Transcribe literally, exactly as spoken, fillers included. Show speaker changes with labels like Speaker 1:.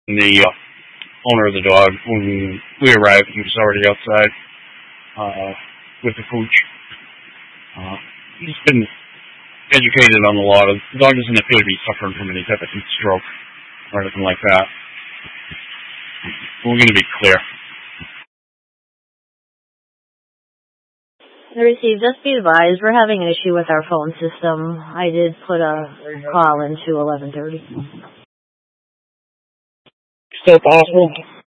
Speaker 1: The uh, owner of the dog, when we arrived, he was already outside uh, with the pooch. Uh, he's been educated on the law. The dog doesn't appear to be suffering from any type of heat stroke or anything like that. We're going to be clear.
Speaker 2: Received. Just be advised, we're having an issue with our phone system. I did put a call into eleven thirty.
Speaker 3: Still possible?